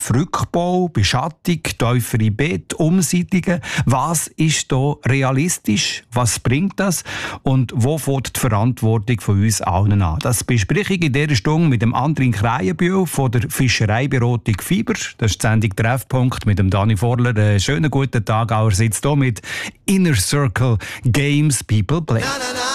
Rückbau, Beschattung, tiefere Bett, Umsiedlungen. Was ist da realistisch? Was bringt das? Und wo fängt die Verantwortung von uns allen an? Das bespreche ich in dieser Stunde mit dem Andrin Krähenbühl von der Fischereiberatung Fiber. Das ist die Sendung Treffpunkt mit dem Dani Vorler. Schönen guten Tag. Er sitzt hier mit Inner Circle Games People Play.